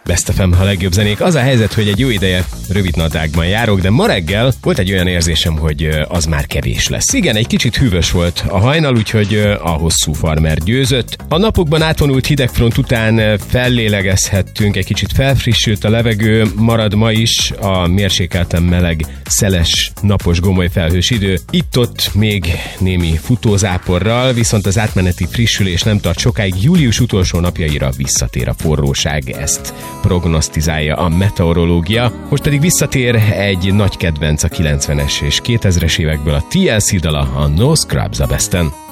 Best FM, a legjobb zenék. Az a helyzet, hogy egy jó ideje rövidnadrágban járok, de ma reggel volt egy olyan érzésem, hogy az már kevés lesz. Igen, egy kicsit hűvös volt a hajnal, úgyhogy a hosszú farmer győzött. A napokban átvonult hidegfront után fellélegezhettünk, egy kicsit felfrissült a levegő, marad ma is a mérsékelten meleg, szeles, napos, gomoly felhős idő. Itt-ott még némi futózáporral, viszont az átmeneti frissülés nem tart sokáig, július utolsó napjaira visszatér a forróság, ezt prognosztizálja a meteorológia. Most pedig visszatér egy nagy kedvenc a 90-es és 2000-es évekből, a TLC dala, a No Scrubs a Besten.